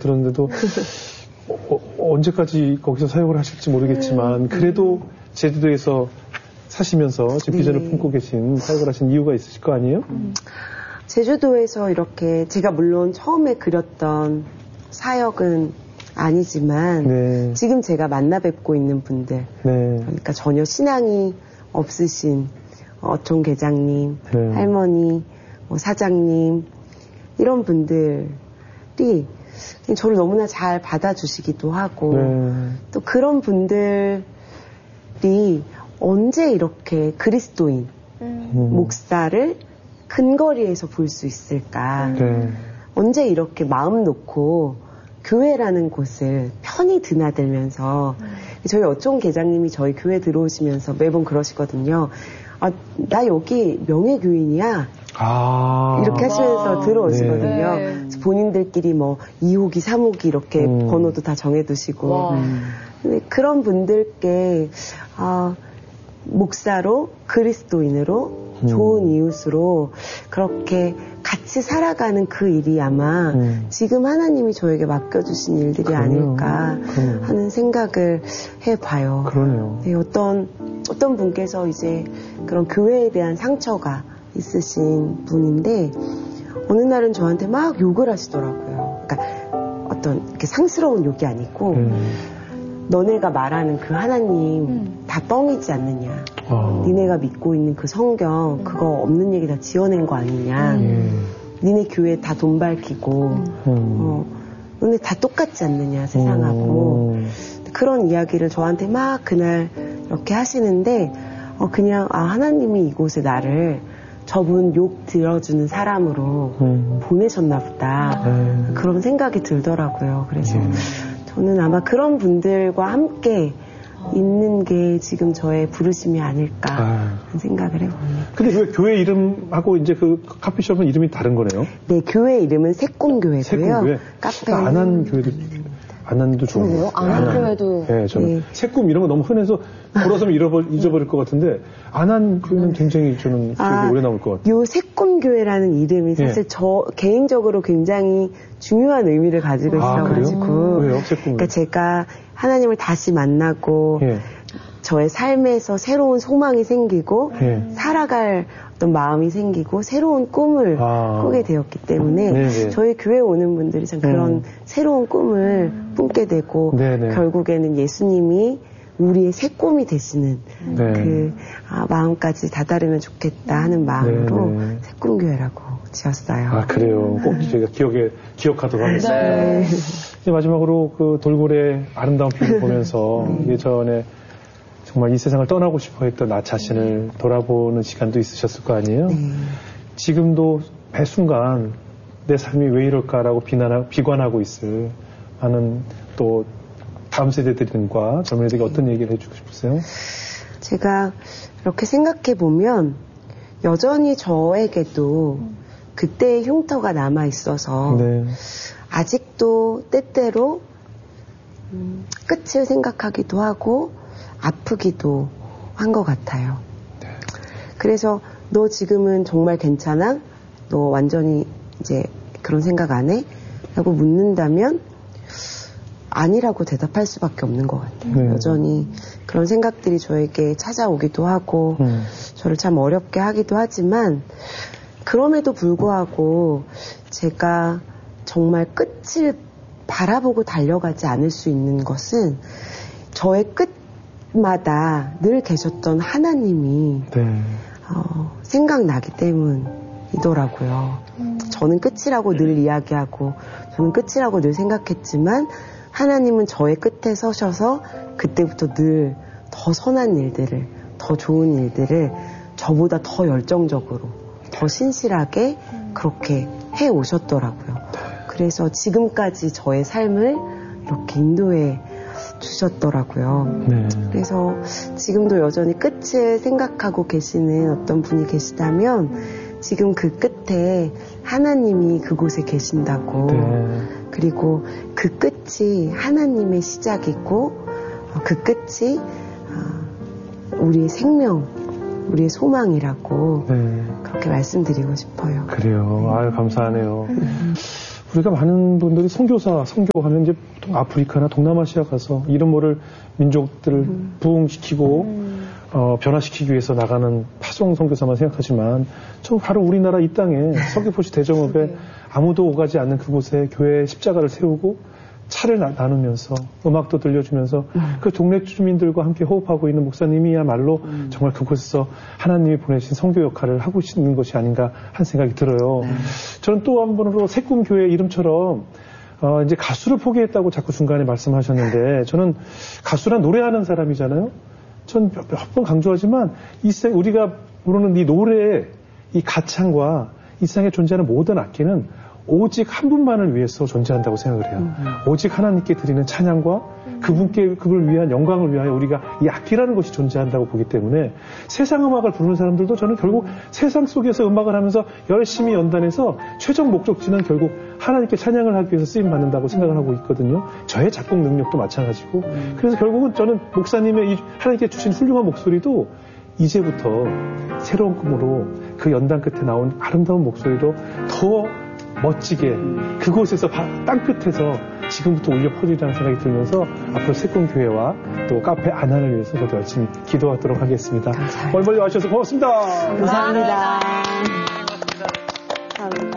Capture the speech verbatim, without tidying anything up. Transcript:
들었는데도 어, 어, 언제까지 거기서 사역을 하실지 모르겠지만 그래도 제주도에서 사시면서 지금 비전을 네. 품고 계신 사역을 하신 이유가 있으실 거 아니에요? 음. 제주도에서 이렇게 제가 물론 처음에 그렸던 사역은 아니지만 네. 지금 제가 만나 뵙고 있는 분들 네. 그러니까 전혀 신앙이 없으신 어촌 계장님, 네. 할머니, 뭐 사장님 이런 분들이 저를 너무나 잘 받아주시기도 하고 네. 또 그런 분들이 언제 이렇게 그리스도인 음. 목사를 근거리에서 볼 수 있을까 네. 언제 이렇게 마음 놓고 교회라는 곳을 편히 드나들면서 음. 저희 어촌 계장님이 저희 교회 들어오시면서 매번 그러시거든요. 아, 나 여기 명예교인이야. 아. 이렇게 하시면서 아. 들어오시거든요. 네. 본인들끼리 뭐 이 호기, 삼 호기 이렇게 음. 번호도 다 정해두시고. 음. 근데 그런 분들께 아, 목사로 그리스도인으로 음. 좋은 이웃으로 그렇게 같이 살아가는 그 일이 아마 음. 지금 하나님이 저에게 맡겨주신 일들이 그러네요. 아닐까 그러네요. 하는 생각을 해봐요. 그러네요. 네, 어떤 어떤 분께서 이제 그런 교회에 대한 상처가 있으신 분인데 어느 날은 저한테 막 욕을 하시더라고요. 그러니까 어떤 이렇게 상스러운 욕이 아니고 음. 너네가 말하는 그 하나님 음. 다 뻥이지 않느냐. 어. 니네가 믿고 있는 그 성경 음. 그거 없는 얘기 다 지어낸 거 아니냐. 음. 니네 교회 다 돈 밝히고 음. 어, 너네 다 똑같지 않느냐 세상하고. 음. 그런 이야기를 저한테 막 그날 이렇게 하시는데 어, 그냥 아 하나님이 이곳에 나를 저분 욕 들어주는 사람으로 음. 보내셨나 보다. 음. 그런 생각이 들더라고요. 그래서 음. 저는 아마 그런 분들과 함께 있는 게 지금 저의 부르심이 아닐까 하는 생각을 해봅니다. 근데 왜 교회 이름하고 이제 그 카페숍은 이름이 다른 거네요? 네, 교회 이름은 새꿈교회고요. 새꿈교회? 카페는 안한교회도 안한도 좋은데요? 안한교회도. 네, 저는 네. 새꿈 이런 거 너무 흔해서 걸어서면 잃어버, 잊어버릴 것 같은데 안한교회는 굉장히 저는 기억이 아, 오래 남을 것 같아요. 요 새꿈교회라는 이름이 사실 네. 저 개인적으로 굉장히 중요한 의미를 가지고 있어가지고. 아, 왜요? 새꿈. 그러니까 제가 하나님을 다시 만나고 예. 저의 삶에서 새로운 소망이 생기고 예. 살아갈 어떤 마음이 생기고 새로운 꿈을 아. 꾸게 되었기 때문에 네네. 저희 교회에 오는 분들이 참 그런 음. 새로운 꿈을 품게 되고 네네. 결국에는 예수님이 우리의 새 꿈이 되시는 네. 그 아, 마음까지 다다르면 좋겠다 하는 마음으로 새꿈교회라고 지었어요. 아 그래요. 꼭 제가 기억에 기억하도록 하겠습니다. 네. 이제 마지막으로 그 돌고래 아름다운 뷰를 보면서 네. 예전에 정말 이 세상을 떠나고 싶어 했던 나 자신을 돌아보는 시간도 있으셨을 거 아니에요? 네. 지금도 매 순간 내 삶이 왜 이럴까라고 비난하고 비관하고 있을 하는 또 다음 세대들과 젊은이들에게 어떤 얘기를 해주고 싶으세요? 제가 이렇게 생각해 보면 여전히 저에게도 그때의 흉터가 남아 있어서 네. 아직도 때때로 음, 끝을 생각하기도 하고 아프기도 한 것 같아요. 네. 그래서 너 지금은 정말 괜찮아? 너 완전히 이제 그런 생각 안 해? 라고 묻는다면 아니라고 대답할 수밖에 없는 것 같아요. 네. 여전히 그런 생각들이 저에게 찾아오기도 하고 음. 저를 참 어렵게 하기도 하지만 그럼에도 불구하고 제가 정말 끝을 바라보고 달려가지 않을 수 있는 것은 저의 끝마다 늘 계셨던 하나님이 네. 어, 생각나기 때문이더라고요. 음. 저는 끝이라고 늘 이야기하고 저는 끝이라고 늘 생각했지만 하나님은 저의 끝에 서셔서 그때부터 늘 더 선한 일들을, 더 좋은 일들을 저보다 더 열정적으로, 더 신실하게 그렇게 해 오셨더라고요. 그래서 지금까지 저의 삶을 이렇게 인도해 주셨더라고요. 네. 그래서 지금도 여전히 끝을 생각하고 계시는 어떤 분이 계시다면 지금 그 끝에 하나님이 그곳에 계신다고 네. 그리고 그 끝이 하나님의 시작이고 그 끝이 우리의 생명, 우리의 소망이라고 네. 그렇게 말씀드리고 싶어요. 그래요. 아유 감사하네요. 우리가 많은 분들이 선교사, 선교하면 이제 보통 아프리카나 동남아시아 가서 이런 모를 민족들을 음. 부흥시키고 음. 어, 변화시키기 위해서 나가는 파송 선교사만 생각하지만 저 바로 우리나라 이 땅에 서귀포시 대정읍에 아무도 오가지 않는 그곳에 교회 십자가를 세우고 차를 나, 나누면서 음악도 들려주면서 음. 그 동네 주민들과 함께 호흡하고 있는 목사님이야말로 음. 정말 그곳에서 하나님이 보내신 선교 역할을 하고 있는 것이 아닌가 하는 생각이 들어요. 네. 저는 또 한 번으로 새꿈교회 이름처럼 어, 이제 가수를 포기했다고 자꾸 중간에 말씀하셨는데 저는 가수란 노래하는 사람이잖아요. 전 몇 번 강조하지만 이 세, 우리가 부르는 이 노래, 이 가창과 이 세상에 존재하는 모든 악기는 오직 한 분만을 위해서 존재한다고 생각을 해요. 음. 오직 하나님께 드리는 찬양과 음. 그분께, 그걸 위한 영광을 위하여 우리가 이 악기라는 것이 존재한다고 보기 때문에 세상 음악을 부르는 사람들도 저는 결국 음. 세상 속에서 음악을 하면서 열심히 연단해서 최종 목적지는 결국 하나님께 찬양을 하기 위해서 쓰임받는다고 생각을 하고 있거든요. 저의 작곡 능력도 마찬가지고. 음. 그래서 결국은 저는 목사님의 이 하나님께 주신 훌륭한 목소리도 이제부터 새로운 꿈으로 그 연단 끝에 나온 아름다운 목소리로 더 멋지게 그곳에서 땅끝에서 지금부터 울려 퍼지리라는 생각이 들면서 앞으로 새꿈교회와 또 카페 안안을 위해서 저도 열심히 기도하도록 하겠습니다. 멀리 멀리 와주셔서 고맙습니다. 감사합니다. 감사합니다. 감사합니다.